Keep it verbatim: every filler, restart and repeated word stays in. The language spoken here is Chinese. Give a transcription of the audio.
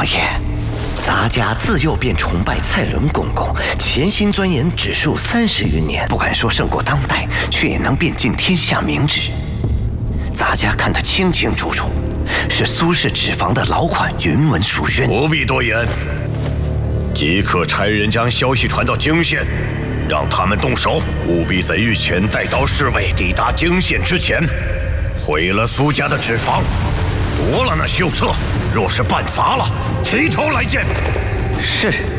爷，咱家自幼便崇拜蔡伦公公，潜心钻研指术三十余年，不敢说胜过当代，却也能辨尽天下名旨。咱家看得清清楚楚，是苏氏纸坊的老款云纹书轩。 不必多言，即刻差人将消息传到泾县，让他们动手，务必在御前带刀侍卫抵达泾县之前，毁了苏家的纸坊，夺了那绣册。若是办砸了，提头来见。 是。